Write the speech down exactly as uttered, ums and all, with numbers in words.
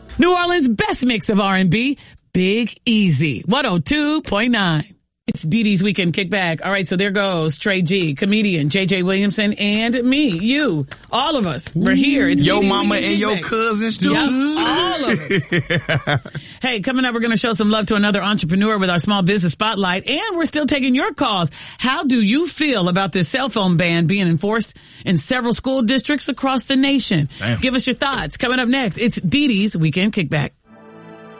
New Orleans' best mix of R and B, Big Easy, one oh two point nine. It's Dee Dee's Weekend Kickback. All right, so there goes Trey G, comedian, J J Williamson, and me, you, all of us. We're here. It's Yo Dee Dee's mama Weekend and your Kickback. cousins too. Yep, all of us. Hey, coming up, we're going to show some love to another entrepreneur with our small business spotlight, and we're still taking your calls. How do you feel about this cell phone ban being enforced in several school districts across the nation? Damn. Give us your thoughts. Coming up next, it's Dee Dee's Weekend Kickback.